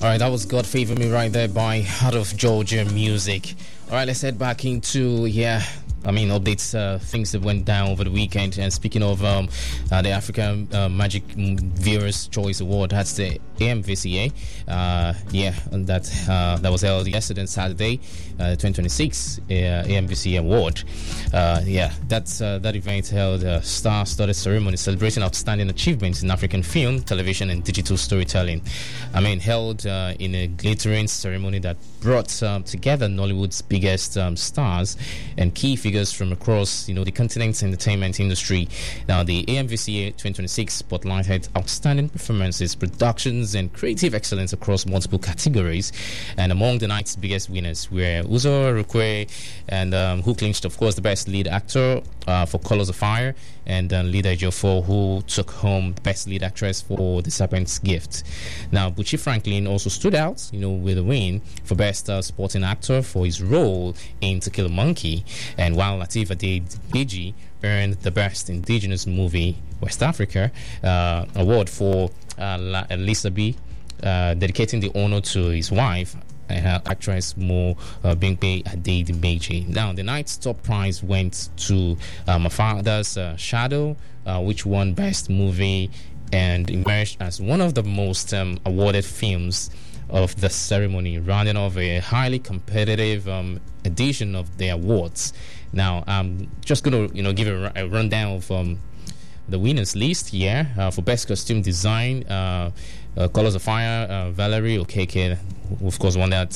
All right, that was God Favor Me right there by Heart of Georgia Music. All right, let's head back into, updates, things that went down over the weekend. And speaking of the African Magic Viewers Choice Award, that's the AMVCA. And that was held yesterday, Saturday, 2026 AMVCA Award. That event held a star-studded ceremony celebrating outstanding achievements in African film, television, and digital storytelling. Held in a glittering ceremony that brought together Nollywood's biggest stars and key figures from across, the continent's entertainment industry. Now, the AMVCA 2026 spotlighted outstanding performances, productions, and creative excellence across multiple categories. And among the night's biggest winners were Uzo Rukwe, and who clinched, of course, the best lead actor for Colors of Fire, and Lida Ejiofor, who took home Best Lead Actress for The Serpent's Gift. Now, Buchi Franklin also stood out, with a win for Best Supporting Actor for his role in To Kill a Monkey, and while Lateef Adédèjì earned the Best Indigenous Movie West Africa award for Lisa B, dedicating the honor to his wife, actress Mo Bimpe Adédèjì. Now, the night's top prize went to My Father's Shadow, which won Best Movie and emerged as one of the most awarded films of the ceremony, rounding off a highly competitive edition of the awards. Now, I'm just going to give a rundown of the winners list here. For Best Costume Design, Colors of Fire, Valerie Okeke, who of course won that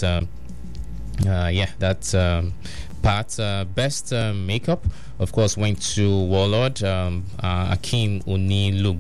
part. Best Makeup, of course, went to Warlord, Akim Onilu